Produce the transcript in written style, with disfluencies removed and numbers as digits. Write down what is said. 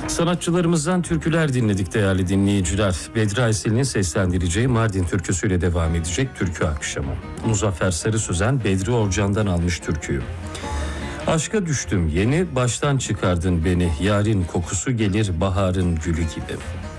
Sanatçılarımızdan türküler dinledik değerli dinleyiciler. Bedri Aysel'in seslendireceği Mardin türküsüyle devam edecek türkü akşamı. Muzaffer Sarı Sözen Bedri Orcan'dan almış türküyü. Aşka düştüm yeni, baştan çıkardın beni, yarın kokusu gelir baharın gülü gibi.